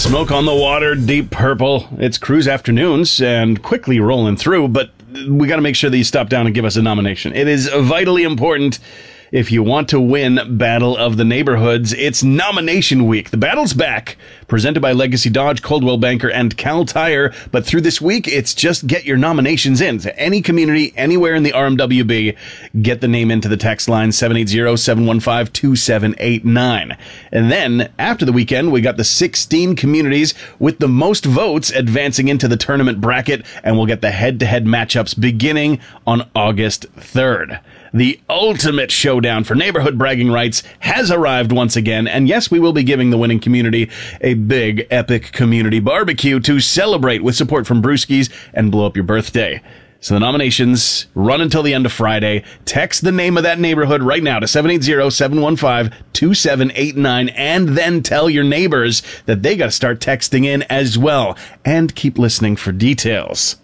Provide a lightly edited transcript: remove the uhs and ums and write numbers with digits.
Smoke on the water, Deep Purple. It's cruise afternoons and quickly rolling through, but we got to make sure that you stop down and give us a nomination. It is vitally important if you want to win Battle of the Neighborhoods. It's nomination week. The battle's back, presented by Legacy Dodge, Coldwell Banker, and Cal Tire. But through this week, it's just get your nominations in to any community, anywhere in the RMWB. Get the name into the text line 780-715-2789. And then, after the weekend, we got the 16 communities with the most votes advancing into the tournament bracket, and we'll get the head-to-head matchups beginning on August 3rd. The ultimate showdown for neighborhood bragging rights has arrived once again, and yes, we will be giving the winning community a big, epic community barbecue to celebrate with support from Brewskis and blow up your birthday. So the nominations run until the end of Friday. Text the name of that neighborhood right now to 780-715-2789, and then tell your neighbors that they got to start texting in as well. And keep listening for details.